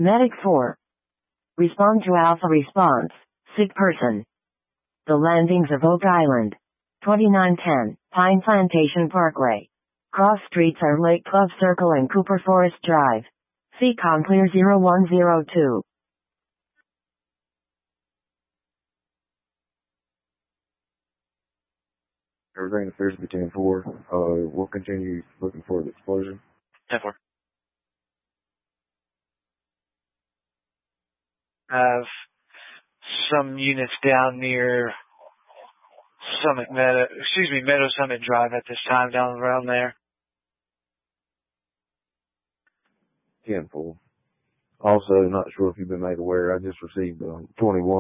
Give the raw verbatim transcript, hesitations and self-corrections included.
Medic four. Respond to Alpha response. Sick person. The landings of Oak Island. twenty-nine ten, Pine Plantation Parkway. Cross streets are Lake Club Circle and Cooper Forest Drive. C COM clear zero one zero two. Everything appears to be ten four. Uh, we'll continue looking for the explosion. ten four. Have some units down near Summit Meadow, excuse me, Meadow Summit Drive at this time, down around there. ten four. Also, not sure if you've been made aware, I just received um, twenty-one.